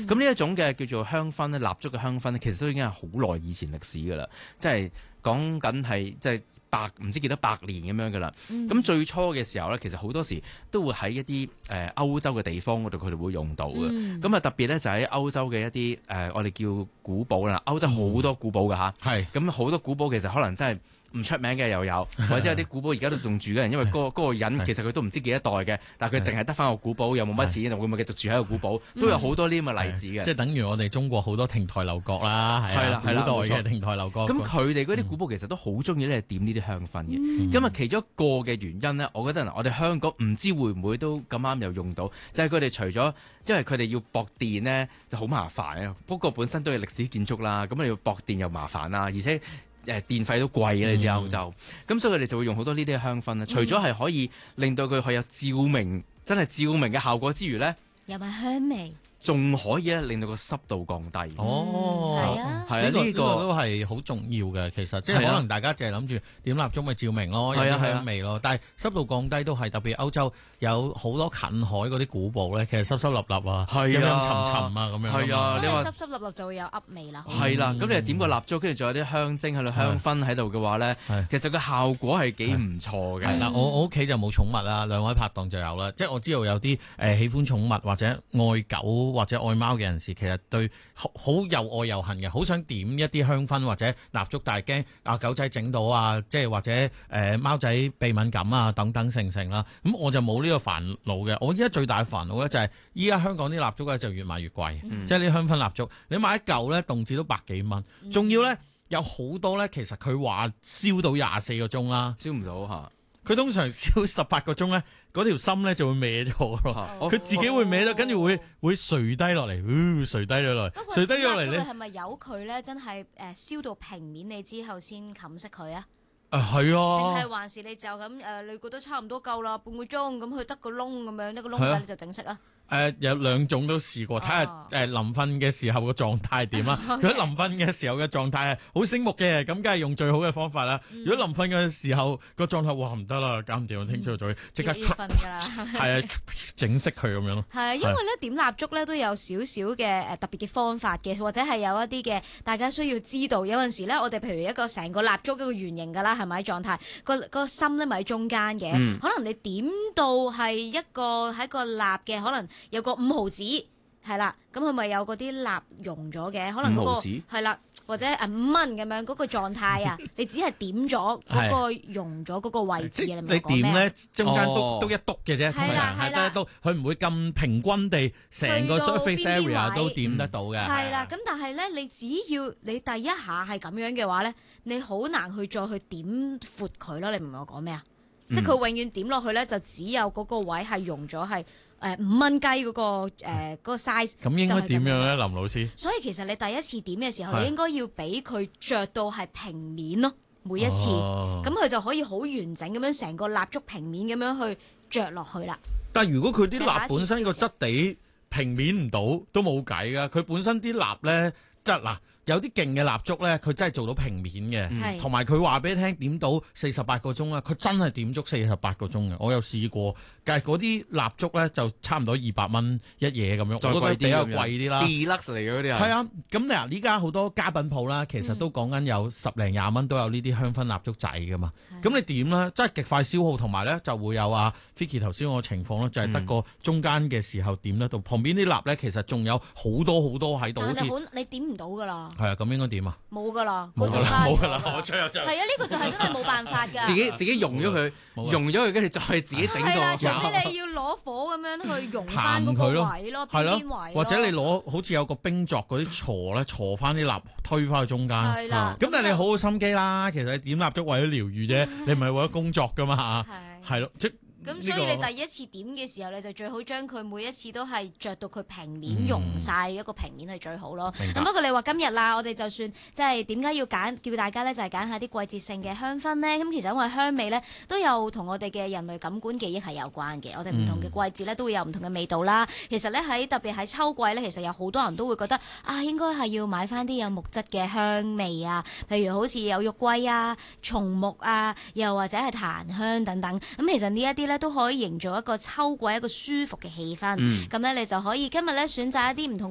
咁呢一種嘅叫做香薰咧，蠟燭嘅香薰咧，其實都已經係好耐以前歷史㗎啦，即係講緊係即係唔知幾多百年咁樣㗎啦。咁最初嘅時候咧，其實好多時都會喺一啲歐洲嘅地方嗰度，佢哋會用到嘅。咁啊特別咧就喺歐洲嘅一啲我哋叫古堡啦，歐洲好多古堡㗎嚇。係咁好多古堡其實可能真係唔出名嘅又有，或者有啲古堡而家都仲住嘅人，因為嗰個人其實佢都唔知幾多代嘅，但係佢淨係得翻個古堡，又冇乜錢，會唔會繼續住喺個古堡？都有好多呢咁嘅例子嘅。 即係等於我哋中國好多亭台樓閣啦，係啦，古代嘅亭台樓閣。 咁佢哋嗰啲古堡其實都好中意咧點呢啲香薰嘅。咁啊其中一個嘅原因咧，我覺得我哋香港唔知會唔會都咁啱又用到，就係佢哋除咗因為佢哋要駁電咧就好麻煩啊，不過本身都係歷史建築啦，咁你要駁電又麻煩啦，而且電費都貴嘅，你知歐洲，咁所以佢哋就會用好多呢啲香薰啦。除咗係可以令到佢係有照明，真係照明嘅效果之餘咧， 有埋香味。 仲可以咧令到個濕度降低。 係啊， 係啊，呢個都係好重要嘅。其實即係可能大家淨係諗住點蠟燭咪照明咯，有啲香味咯。但係濕度降低都係特別歐洲有好多近海嗰啲古堡咧，其實濕濕立立啊，陰陰沉沉啊咁樣。 係啊， 你話濕濕立立就會有噏味啦。 係啦，咁你點個蠟燭，跟住仲有啲香精喺度香薰喺度嘅話咧，其實個效果係幾唔錯嘅。 嗱，我屋企就冇寵物啦，兩位拍檔就有啦。即係我知道有啲喜歡寵物或者愛狗或者愛貓嘅人士，其實對好又愛又恨嘅，好想點一啲香薰或者蠟燭，但係驚狗仔整到啊，即係或者貓仔鼻敏感啊等等成啦。咁我就冇呢個煩惱嘅。我依家最大嘅煩惱咧就係依家香港啲蠟燭咧就越賣越貴，即係啲香薰蠟燭，你買一嚿咧動輒都百幾蚊，仲要咧有好多咧，其實佢話燒到24個鐘啦， 燒唔到嚇。 佢通常燒18個鐘咧，嗰條芯咧就會歪咗咯，佢自己會歪咗，跟住會垂低落嚟，垂低咗落嚟，垂低咗落嚟咧。 係咪由佢咧真係燒到平面你之後先冚熄佢啊？ 係啊， 定係還是你就咁你覺得差唔多夠啦，半個鐘咁佢得個窿咁樣，一個窿仔你就整熄啊？ 有兩種都試過，睇下臨瞓嘅時候嘅狀態點啦。如果臨瞓嘅時候嘅狀態係好醒目嘅，咁梗係用最好嘅方法啦。如果臨瞓嘅時候個狀態，哇唔得啦，搞唔掂，我聽朝早即刻瞓㗎啦， 係啊，整熄佢咁樣咯。 係因為咧點蠟燭咧都有少少嘅特別嘅方法嘅，或者係有一啲嘅大家需要知道。有陣時咧，我哋譬如一個成個蠟燭一個圓形㗎啦，係咪狀態？個心咧咪喺中間嘅，可能你點到係一個喺個蠟嘅可能。有個5毫子係啦，咁佢咪有嗰啲蠟溶咗嘅，可能嗰個係啦，或者5蚊咁樣嗰個狀態啊，你只係點咗嗰個溶咗嗰個位置啊， 你點咧中間都一篤嘅啫，通常係得一篤，佢唔會咁平均地成個 surface area 都點得到嘅。 係啦，咁但係咧，你只要你第一下係咁樣嘅話咧，你好難去再去點闊佢咯。你明唔明我講咩啊？即係佢永遠點落去咧，就只有嗰個位係溶咗係。5蚊雞嗰個 size， 咁應該點樣咧，林老師？ 所以其實你第一次點嘅時候，你應該要俾佢着到係平面咯，每一次，咁佢就可以好完整咁樣成個蠟燭平面咁樣去着落去啦。 但如果佢啲蠟本身個質地平面唔到，都冇計噶。佢本身啲蠟咧，即係嗱。有啲勁嘅蠟燭咧，佢真係做到平面嘅，同埋佢話俾你聽點到48個鐘啦，佢真係點足48個鐘嘅。我有試過，但係嗰啲蠟燭咧就差唔多200蚊一嘢咁樣， 再貴啲， 我覺得比較貴啲啦。 Deluxe 嚟嘅嗰啲係啊，咁嗱，依家好多家品鋪啦，其實都講緊有10零20蚊都有呢啲香薰蠟燭仔噶嘛。咁你點咧？真係極快消耗，同埋咧就會有Vicky 頭先我嘅情況咧，就係得個中間嘅時候點得到，旁邊啲蠟咧其實仲有好多喺度。 但係你點唔到㗎啦。 係啊，咁應該點啊？ 冇噶啦， 冇噶啦，我最後就係啊！呢個就係真係冇辦法㗎。 自己溶咗佢，跟住再自己整個。 係啦，除非你要攞火咁樣去溶翻嗰個位咯，邊位咯。 或者你攞好似有個冰鑿嗰啲鋤咧，鋤翻啲蠟推翻去中間。 係啦。 咁但係你好心機啦，其實你點蠟燭為咗療愈啫，你唔係為咗工作㗎嘛。係咯， 咁所以你第一次點嘅時候，你就最好將佢每一次都係着到佢平面溶晒一個平面係最好咯。咁不過你話今日啦，我哋就算即係點解要叫大家咧，就係揀下啲季節性嘅香薰咧。咁其實因為香味咧都有同我哋嘅人類感官記憶係有關嘅。我哋唔同嘅季節咧都會有唔同嘅味道啦。其實咧特別喺秋季咧，其實有好多人都會覺得應該係要買翻啲有木質嘅香味啊，譬如好似有肉桂啊、松木啊，又或者係檀香等等。咁其實呢一啲咧都可以營造一個秋季一個舒服嘅氣氛。咁咧你就可以今日咧選擇一啲唔同